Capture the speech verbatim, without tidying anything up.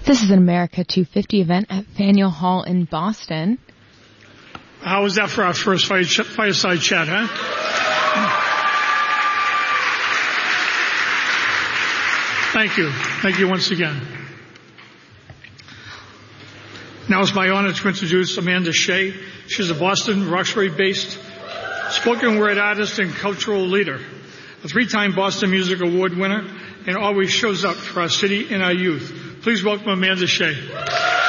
This is an America two fifty event at Faneuil Hall in Boston. How was that for our first fireside chat, huh? Thank you. Thank you once again. Now it's my honor to introduce Amanda Shea. She's a Boston, Roxbury-based spoken word artist and cultural leader, a three-time Boston Music Award winner, and always shows up for our city and our youth. Please welcome Amanda Shea.